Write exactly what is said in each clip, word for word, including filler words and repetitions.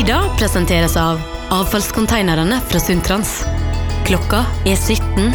Ida presenteres av avfallskonteinerne fra Sundtrans. Klokka er sytten.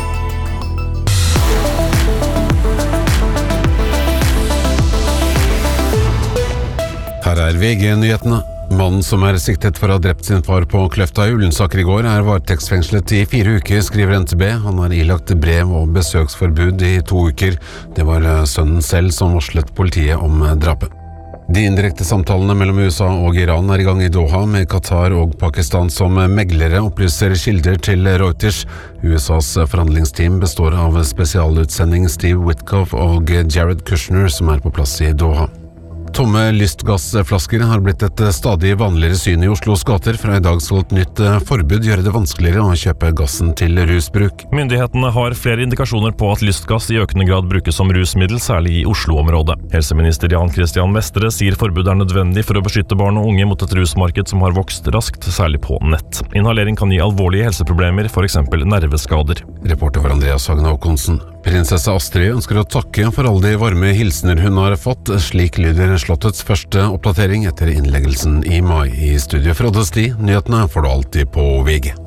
Her er V G-nyhetene. Mannen som er siktet for å ha drept sin far på Kløfta i Ullensaker i går er varetektsfengslet i fire uker, skriver N T B. Han har ilagt brev og besøksforbud i to uker. Det var sønnen selv som varslet politiet om drapet. De indirekte samtalene mellom U S A og Iran er i gang i Doha, med Qatar og Pakistan som meglere, opplyser kilder til Reuters. U S A's forhandlingsteam består av spesialutsending Steve Witkoff og Jared Kushner, som er på plass i Doha. Tomme lystgassflasker har blitt et stadig vanligere syn i Oslos gater. Fra i dag skal et nytt forbud gjøre det vanskeligere å kjøpe gassen til rusbruk. Myndighetene har flere indikasjoner på at lystgass i økende grad brukes som rusmiddel, særlig i Oslo-området. Helseminister Jan Christian Vestre sier forbudet er nødvendig for å beskytte barn og unge mot et rusmarked som har vokst raskt, særlig på nett. Inhalering kan gi alvorlige helseproblemer, for eksempel nerveskader. Reporter for Andreas Hagen Håkonsen. Prinsesse Astrid ønsker å takke for alle de varme hilsener hun har fått. Slik lyder Slottets første oppdatering etter innleggelsen i mai. I studio Frode Sti, nyhetene får du alltid på V G.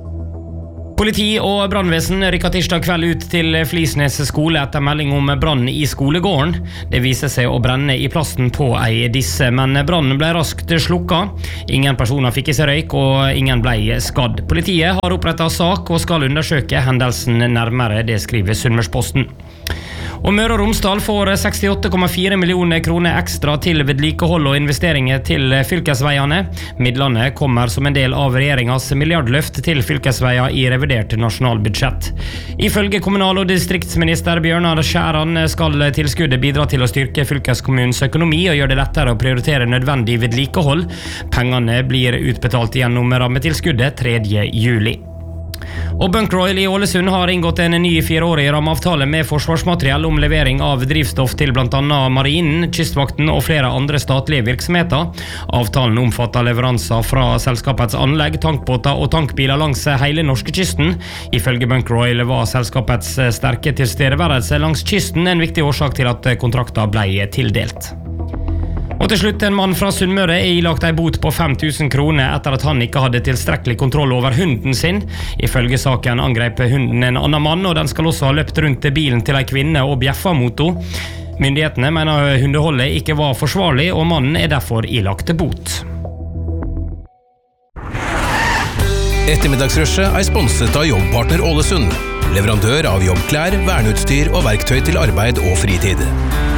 Politi og brannvesen rykket tirsdag kveld ut til Flisnes skole etter melding om brann i skolegården. Det viser seg å brenne i plassen på ei disse, men brannen ble raskt slukka. Ingen personer fikk i seg røyk, og ingen ble skadd. Politiet har opprettet sak og skal undersøke hendelsen nærmere, det skriver Sunnmørsposten. Og Møre og Romsdal får sekstiåtte komma fire millioner kroner ekstra til vedlikehold og investeringer til fylkesveiene. Midlene kommer som en del av regjeringens milliardløft til fylkesveier i revidert nasjonalbudsjett. Ifølge kommunal- og distriktsminister Bjørnar Skjæran skal tilskuddet bidra til å styrke fylkeskommunens økonomi og gjøre det lettere å prioritere nødvendig vedlikehold. Pengene blir utbetalt gjennom rammetilskuddet tredje juli. Og Bunkroil i Ålesund har inngått en ny fireårig rammeavtale med forsvarsmateriell om levering av drivstoff til blant annet Marinen, Kystvakten og flere andre statlige virksomheter. Avtalen omfatter leveranser fra selskapets anlegg, tankbåter og tankbiler langs hele norskekysten. Ifølge Bunkroil var selskapets sterke tilstedeværelse langs kysten en viktig årsak til at kontrakten ble tildelt. Og til slutt, en mann fra Sunnmøre er ilagt ei bot på fem tusen kroner etter at han ikke hadde tilstrekkelig kontroll over hunden sin. Ifølge saken angrep hunden en annen mann, og den skal også ha løpt rundt bilen til ei kvinne og bjeffa mot henne. Myndighetene mener hundeholdet ikke var forsvarlig, og mannen er derfor ilagt bot. Ettermiddagsrushet er sponset av Jobbpartner Ålesund, leverandør av jobbklær, verneutstyr og verktøy til arbeid og fritid.